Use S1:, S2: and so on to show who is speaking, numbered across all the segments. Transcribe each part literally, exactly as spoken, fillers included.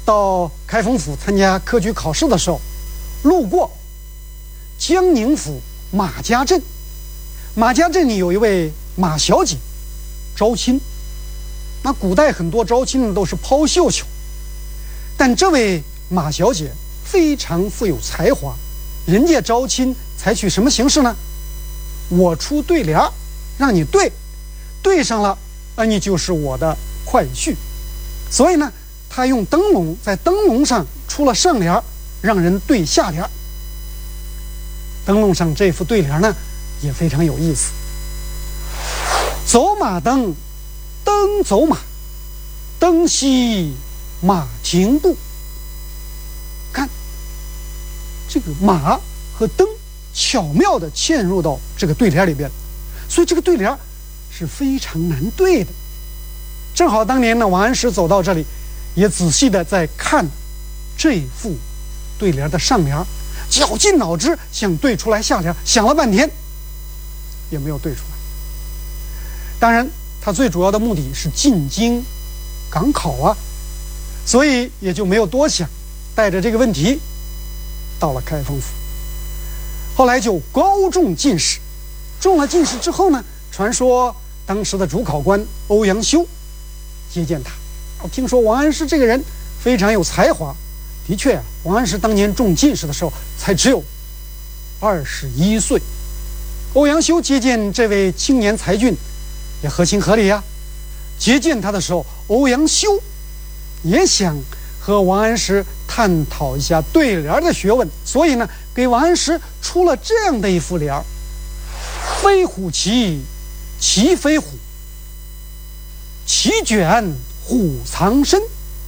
S1: 到开封府参加科举考试的时候，路过江宁府马家镇，马家镇里有一位马小姐招亲。那古代很多招亲的都是抛绣球，但这位马小姐非常富有才华，人家招亲采取什么形式呢？我出对联，让你对，对上了，那你就是我的快婿。所以呢，他用灯笼在灯笼上出了上联，让人对下联。灯笼上这副对联呢，也非常有意思。走马灯，灯走马，灯熄马停步。看，这个马和灯巧妙地嵌入到这个对联里边，所以这个对联是非常难对的。正好当年呢，王安石走到这里，也仔细地在看这副对联的上联，绞尽脑汁想对出来下联，想了半天也没有对出来。当然他最主要的目的是进京赶考啊，所以也就没有多想，带着这个问题到了开封府。后来就高中进士，中了进士之后呢，传说当时的主考官欧阳修接见他。听说王安石这个人非常有才华，的确啊，王安石当年中进士的时候才只有二十一岁。欧阳修接见这位青年才俊也合情合理呀、啊。接见他的时候，欧阳修也想和王安石探讨一下对联的学问，所以呢，给王安石出了这样的一副联：飞虎骑，骑飞虎，骑卷虎藏身。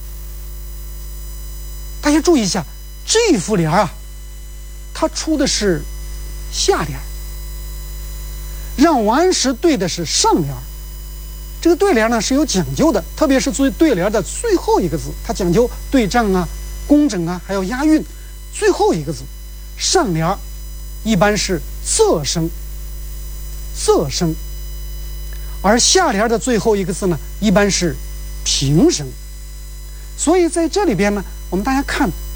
S1: 大家注意一下，这副联啊，他出的是下联，让王安石对的是上联。这个对联呢是有讲究的，特别是最对联的最后一个字，它讲究对仗啊、工整啊，还有押韵。最后一个字上联一般是仄声，仄声，而下联的最后一个字呢，一般是平声。所以在这里边呢，我们大家看